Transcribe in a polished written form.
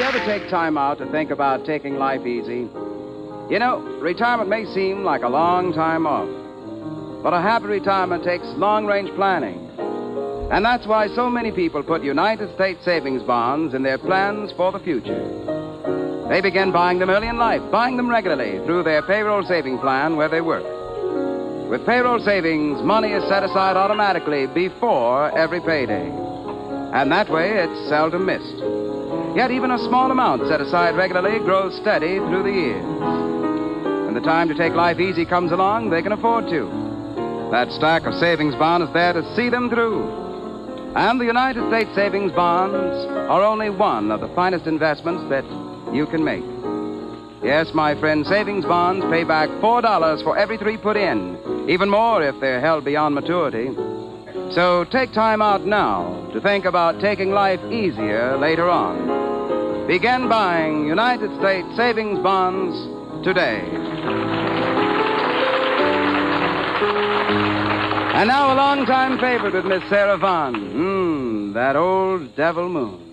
you ever take time out to think about taking life easy? You know, retirement may seem like a long time off, but a happy retirement takes long-range planning. And that's why so many people put United States savings bonds in their plans for the future. They begin buying them early in life, buying them regularly through their payroll saving plan where they work. With payroll savings, money is set aside automatically before every payday. And that way, it's seldom missed. Yet even a small amount set aside regularly grows steady through the years. When the time to take life easy comes along, they can afford to. That stack of savings bond is there to see them through. And the United States savings bonds are only one of the finest investments that you can make. Yes, my friend, savings bonds pay back $4 for every 3 put in, even more if they're held beyond maturity. So take time out now to think about taking life easier later on. Begin buying United States savings bonds today. And now a longtime favorite with Miss Sarah Vaughan. That old devil moon.